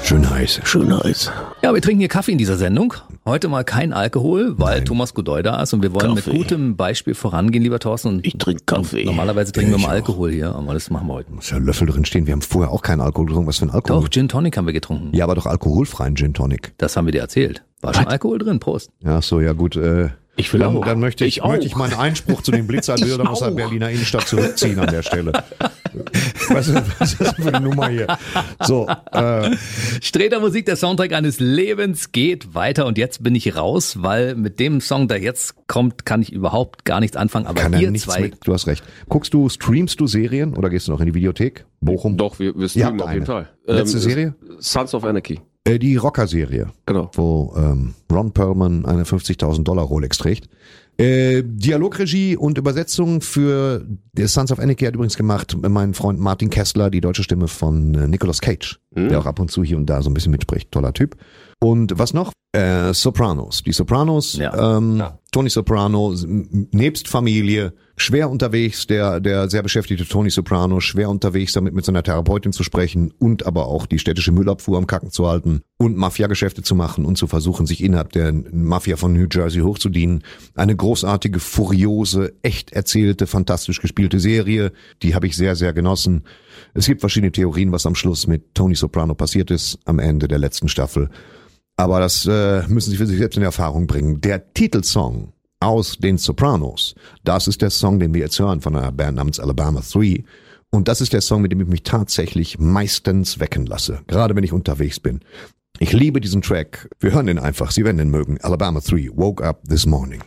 Schön heiß, schön heiß. Ja, wir trinken hier Kaffee in dieser Sendung. Heute mal kein Alkohol, weil Thomas Godoy da ist und wir wollen Kaffee. mit gutem Beispiel vorangehen, lieber Thorsten. Und Ich trinke Kaffee. Normalerweise trinken wir Ich mal auch. Alkohol hier, aber das machen wir heute. Muss ja Löffel drin stehen. Wir haben vorher auch keinen Alkohol getrunken. Was für ein Alkohol? Doch, Gin Tonic haben wir getrunken. Ja, aber doch alkoholfreien Gin Tonic. Das haben wir dir erzählt. War schon Alkohol drin, Prost. Ja, so, ja gut. Ich will auch. Dann möchte ich meinen Einspruch zu den Blitzerbildern aus der auch. Berliner Innenstadt zurückziehen an der Stelle. Was ist das für eine Nummer hier? So, Streter Musik, der Soundtrack eines Lebens geht weiter und jetzt bin ich raus, weil mit dem Song, der jetzt kommt, kann ich überhaupt gar nichts anfangen. Aber kann er ihr nichts zwei, mit. Du hast recht. streamst du Serien oder gehst du noch in die Videothek? Bochum? Doch, wir streamen habt auf jeden eine. Fall. Letzte Serie? Sons of Anarchy. Die Rocker-Serie. Genau. Wo Ron Perlman eine $50.000 Rolex trägt. Dialogregie und Übersetzung für The Sons of Anarchy hat übrigens gemacht mein Freund Martin Kessler, die deutsche Stimme von Nicolas Cage, der auch ab und zu hier und da so ein bisschen mitspricht. Toller Typ. Und was noch? Sopranos. Die Sopranos, Ja. Tony Soprano, nebst Familie, schwer unterwegs, der sehr beschäftigte Tony Soprano, schwer unterwegs damit mit seiner Therapeutin zu sprechen und aber auch die städtische Müllabfuhr am Kacken zu halten und Mafia-Geschäfte zu machen und zu versuchen, sich innerhalb der Mafia von New Jersey hochzudienen. Eine großartige, furiose, echt erzählte, fantastisch gespielte Serie, die habe ich sehr, sehr genossen. Es gibt verschiedene Theorien, was am Schluss mit Tony Soprano passiert ist, am Ende der letzten Staffel. Aber das müssen Sie für sich selbst in Erfahrung bringen. Der Titelsong aus den Sopranos, das ist der Song, den wir jetzt hören von einer Band namens Alabama 3. Und das ist der Song, mit dem ich mich tatsächlich meistens wecken lasse, gerade wenn ich unterwegs bin. Ich liebe diesen Track. Wir hören den einfach. Sie werden den mögen. Alabama 3, Woke Up This Morning.